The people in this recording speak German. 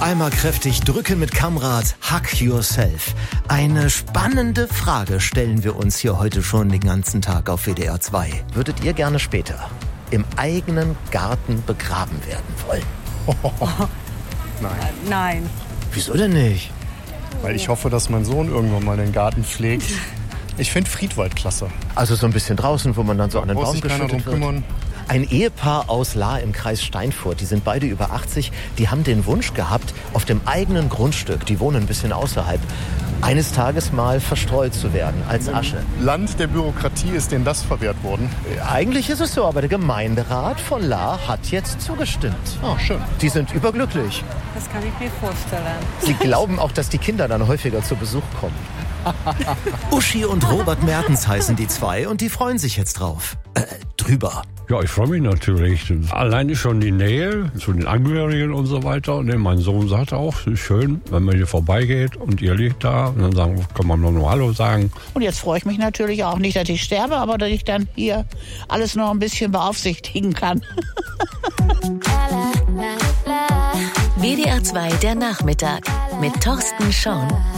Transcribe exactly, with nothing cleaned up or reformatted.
Einmal kräftig drücken mit Kamrat, Hack Yourself. Eine spannende Frage stellen wir uns hier heute schon den ganzen Tag auf W D R zwei. Würdet ihr gerne später im eigenen Garten begraben werden wollen? Oh, nein. Äh, nein. Wieso denn nicht? Weil ich hoffe, dass mein Sohn irgendwann mal den Garten pflegt. Ich finde Friedwald klasse. Also so ein bisschen draußen, wo man dann so an den Muss Baum sich keiner geschüttet drum wird. kümmern. Ein Ehepaar aus Lahr im Kreis Steinfurt, die sind beide über achtzig, die haben den Wunsch gehabt, auf dem eigenen Grundstück, die wohnen ein bisschen außerhalb, eines Tages mal verstreut zu werden, als Asche. Im Land der Bürokratie ist denen das verwehrt worden. Eigentlich ist es so, aber der Gemeinderat von Lahr hat jetzt zugestimmt. Ah, schön. Die sind überglücklich. Das kann ich mir vorstellen. Sie glauben auch, dass die Kinder dann häufiger zu Besuch kommen. Uschi und Robert Mertens heißen die zwei und die freuen sich jetzt drauf. Äh, drüber. Ja, ich freue mich natürlich. Alleine schon die Nähe zu den Angehörigen und so weiter. Und mein Sohn sagt auch, es ist schön, wenn man hier vorbeigeht und ihr liegt da. Und dann sagen, kann man nur Hallo sagen. Und jetzt freue ich mich natürlich auch nicht, dass ich sterbe, aber dass ich dann hier alles noch ein bisschen beaufsichtigen kann. W D R zwei der Nachmittag mit Thorsten Schorn.